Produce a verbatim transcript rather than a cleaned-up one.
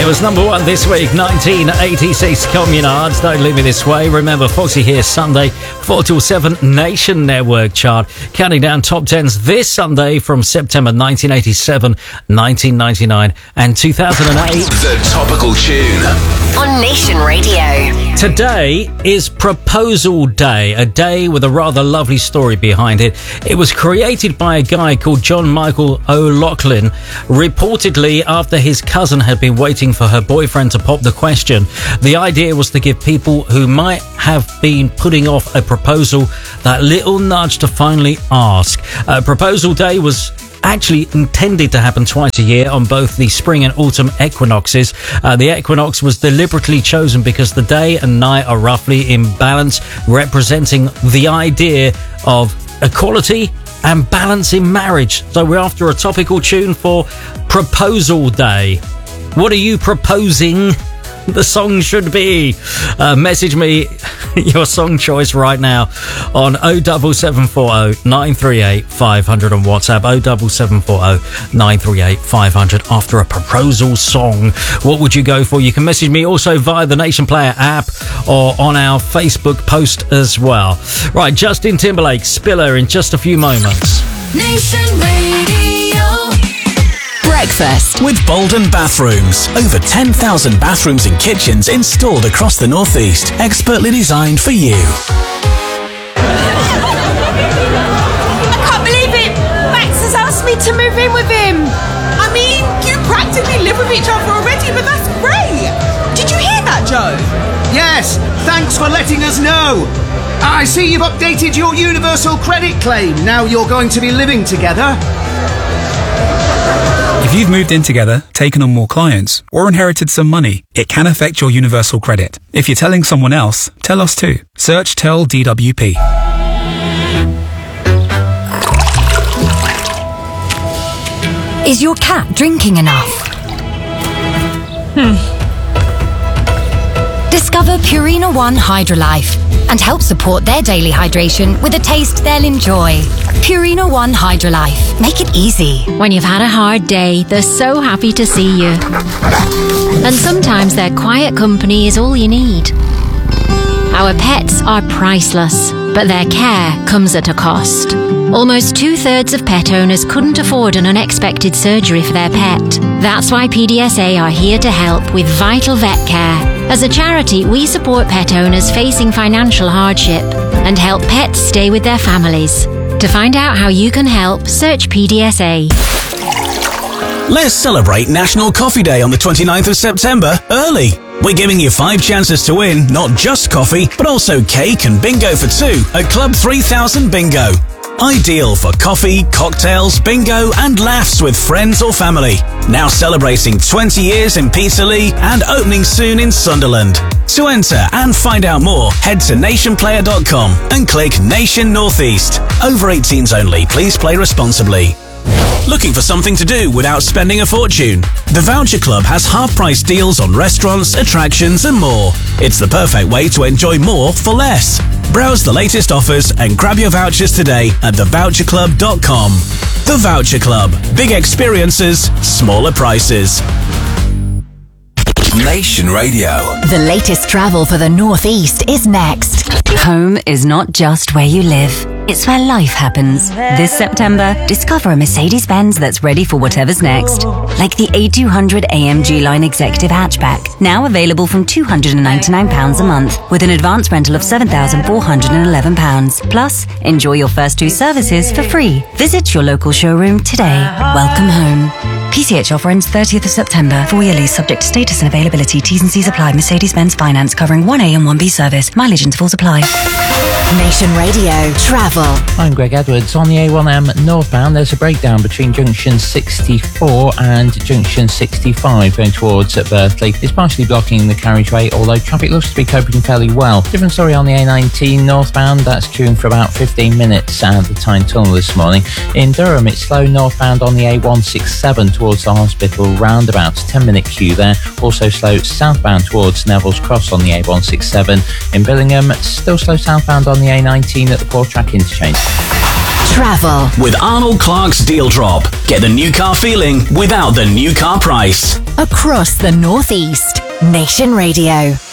It was number one this week, nineteen eighty-six, Communards, Don't Leave Me This Way. Remember, Foxy here Sunday, four till seven, Nation Network chart. Counting down top tens this Sunday from September nineteen eighty-seven, nineteen ninety-nine and two thousand eight. The Topical Tune on Nation Radio. Today is Proposal Day, a day with a rather lovely story behind it. It was created by a guy called John Michael O'Loughlin, reportedly after his cousin had been waiting for her boyfriend to pop the question. The idea was to give people who might have been putting off a proposal that little nudge to finally ask. Uh, Proposal Day was actually intended to happen twice a year on both the spring and autumn equinoxes. Uh, the equinox was deliberately chosen because the day and night are roughly in balance, representing the idea of equality and balance in marriage. So we're after a topical tune for Proposal Day. What are you proposing the song should be? Uh, message me your song choice right now on oh seven seven four oh nine three eight five hundred on WhatsApp, oh seven seven four oh nine three eight five hundred after a proposal song. What would you go for? You can message me also via the Nation Player app or on our Facebook post as well. Right, Justin Timberlake, Spiller in just a few moments. Nation Radio. Breakfast with Bolden Bathrooms. Over ten thousand bathrooms and kitchens installed across the Northeast. Expertly designed for you. I can't believe it! Max has asked me to move in with him. I mean, you practically live with each other already, but that's great. Did you hear that, Joe? Yes, thanks for letting us know. I see you've updated your universal credit claim. Now you're going to be living together. If you've moved in together, taken on more clients, or inherited some money, it can affect your universal credit. If you're telling someone else, tell us too. Search Tell D W P. Is your cat drinking enough? Hmm. Discover Purina One Hydrolife and help support their daily hydration with a taste they'll enjoy. Purina One Hydrolife. Make it easy. When you've had a hard day, they're so happy to see you. And sometimes their quiet company is all you need. Our pets are priceless, but their care comes at a cost. Almost two-thirds of pet owners couldn't afford an unexpected surgery for their pet. That's why P D S A are here to help with Vital Vet Care. As a charity, we support pet owners facing financial hardship and help pets stay with their families. To find out how you can help, search P D S A. Let's celebrate National Coffee Day on the twenty-ninth of September early. We're giving you five chances to win not just coffee, but also cake and bingo for two at Club three thousand Bingo. Ideal for coffee, cocktails, bingo and laughs with friends or family. Now celebrating twenty years in Peterlee and opening soon in Sunderland. To enter and find out more, head to nation player dot com and click Nation Northeast. Over eighteens only. Please play responsibly. Looking for something to do without spending a fortune? The Voucher Club has half-price deals on restaurants, attractions and more. It's the perfect way to enjoy more for less. Browse the latest offers and grab your vouchers today at the voucher club dot com. The Voucher Club. Big experiences, smaller prices. Nation Radio. The latest travel for the Northeast is next. Home is not just where you live. It's where life happens. This September, discover a Mercedes-Benz that's ready for whatever's next. Like the A two hundred A M G Line Executive Hatchback, now available from two hundred ninety-nine pounds a month, with an advance rental of seven thousand four hundred eleven pounds. Plus, enjoy your first two services for free. Visit your local showroom today. Welcome home. P C H offer ends thirtieth of September. Four-year lease subject to status and availability. T's and C's apply. Mercedes-Benz Finance covering one A and one B service. Mileage intervals apply. Nation Radio Travel. I'm Greg Edwards. On the A one M northbound, there's a breakdown between junction sixty-four and junction sixty-five going towards Burtley. It's partially blocking the carriageway, although traffic looks to be coping fairly well. Different story on the A nineteen northbound. That's queuing for about fifteen minutes out of the Tyne Tunnel this morning. In Durham, it's slow northbound on the A one sixty-seven towards the hospital roundabout. ten minute queue there. Also slow southbound towards Neville's Cross on the A one sixty-seven. In Billingham, still slow southbound on the A nineteen at the Portrack interchange. Travel. With Arnold Clark's Deal Drop. Get the new car feeling without the new car price. Across the Northeast. Nation Radio.